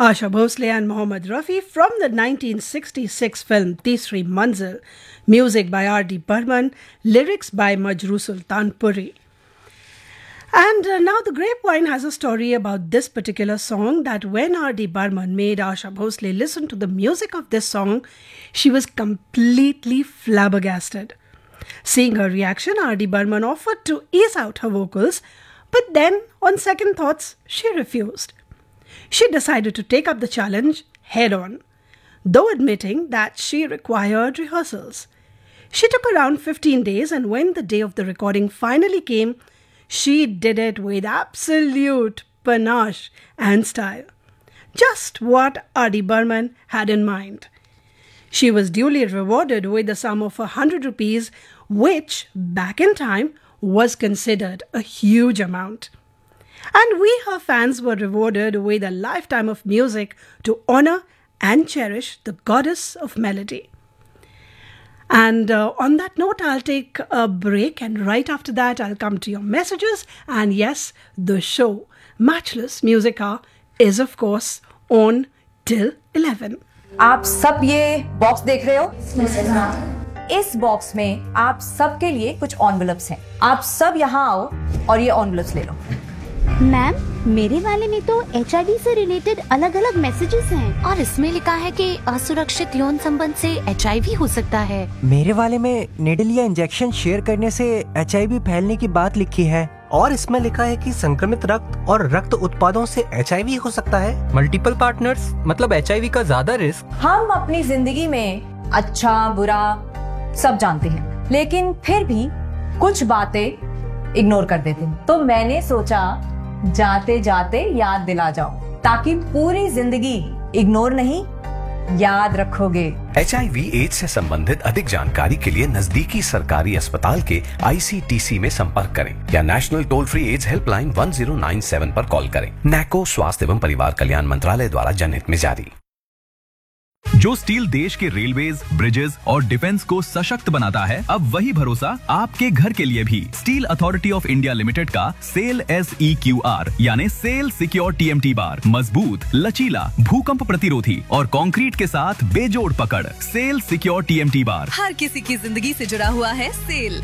Asha Bhosle and Mohammad Rafi from the 1966 film Tisri Manzil, music by R.D. Burman, lyrics by Majroo Sultan Puri. And now the Grapevine has a story about this particular song that when R.D. Burman made Asha Bhosle listen to the music of this song, she was completely flabbergasted. Seeing her reaction, R.D. Burman offered to ease out her vocals, but then, on second thoughts, she refused. She decided to take up the challenge head-on, though admitting that she required rehearsals. She took around 15 days, and when the day of the recording finally came, she did it with absolute panache and style. Just what R.D. Burman had in mind. She was duly rewarded with the sum of 100 rupees, which, back in time, was considered a huge amount. And we, her fans, were rewarded with a lifetime of music to honor and cherish the goddess of melody. And on that note, I'll take a break, and right after that, I'll come to your messages. And yes, the show, Matchless Music Hour, is of course on till 11. आप सब ये box देख रहे हो? इस box में आप सबके लिए कुछ एनवेलप्स हैं। आप सब यहाँ आओ और ये एनवेलप्स ले लो। मैम, मेरे वाले में तो HIV से रिलेटेड अलग अलग मैसेजेस हैं और इसमें लिखा है कि असुरक्षित यौन संबंध से HIV हो सकता है। मेरे वाले में निडल या इंजेक्शन शेयर करने से HIV फैलने की बात लिखी है और इसमें लिखा है कि संक्रमित रक्त और रक्त उत्पादों से HIV हो सकता है। मल्टीपल पार्टनर्स मतलब HIV का ज्यादा रिस्क। हम अपनी जिंदगी में अच्छा बुरा सब जानते हैं, लेकिन फिर भी कुछ बातें इग्नोर कर देते हैं। तो मैंने सोचा जाते जाते याद दिला जाओ, ताकि पूरी जिंदगी इग्नोर नहीं याद रखोगे। HIV एड्स से संबंधित अधिक जानकारी के लिए नजदीकी सरकारी अस्पताल के ICTC में संपर्क करें या national toll free ads helpline 1097 पर कॉल करें। नैको स्वास्थ्य एवं परिवार कल्याण मंत्रालय द्वारा जनहित में जारी। जो स्टील देश के रेलवेज, ब्रिजेस और डिफेंस को सशक्त बनाता है, अब वही भरोसा आपके घर के लिए भी। Steel authority of India limited का सेल SEQR यानी सेल सिक्योर TMT बार मजबूत, लचीला, भूकंप प्रतिरोधी और कंक्रीट के साथ बेजोड़ पकड़। सेल सिक्योर TMT बार हर किसी की जिंदगी से जुड़ा हुआ है। Cell.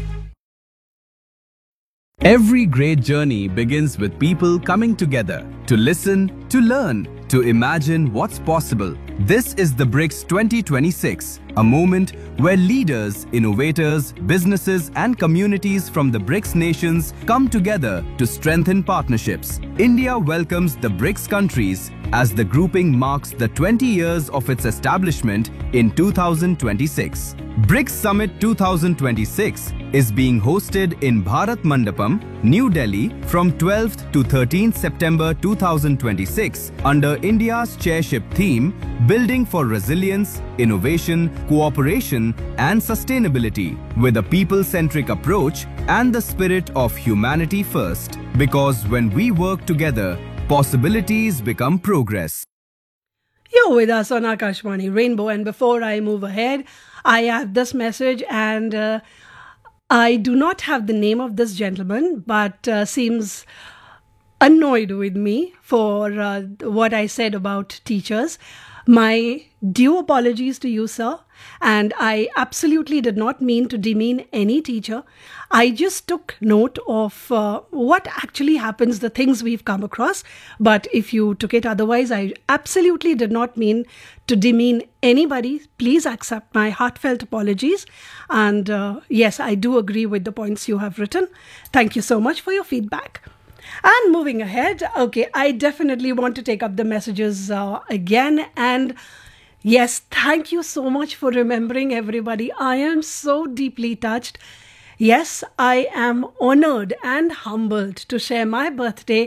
Every great journey begins with people coming together to listen, to learn, to imagine what's possible. This is the BRICS 2026, a moment where leaders, innovators, businesses and communities from the BRICS nations come together to strengthen partnerships. India welcomes the BRICS countries as the grouping marks the 20 years of its establishment in 2026. BRICS Summit 2026 is being hosted in Bharat Mandapam, New Delhi from 12th to 13th September 2026 under India's chairship theme Building for Resilience, Innovation, Cooperation and Sustainability with a people-centric approach and the spirit of humanity first. Because when we work together, possibilities become progress. You're with us on Akashvani Rainbow, and before I move ahead, I have this message, and I do not have the name of this gentleman, but seems annoyed with me for what I said about teachers. My due apologies to you, sir, and I absolutely did not mean to demean any teacher. I just took note of what actually happens, the things we've come across. But if you took it otherwise, I absolutely did not mean to demean anybody. Please accept my heartfelt apologies. And yes, I do agree with the points you have written. Thank you so much for your feedback. And moving ahead, okay, I definitely want to take up the messages again. And yes, thank you so much for remembering everybody. I am so deeply touched. Yes, I am honored and humbled to share my birthday